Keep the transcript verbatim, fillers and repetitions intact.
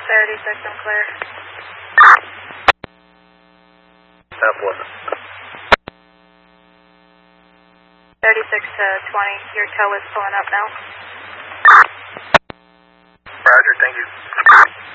thirty-six, I'm clear. F one. thirty-six to twenty, your tow is pulling up now. Roger, thank you.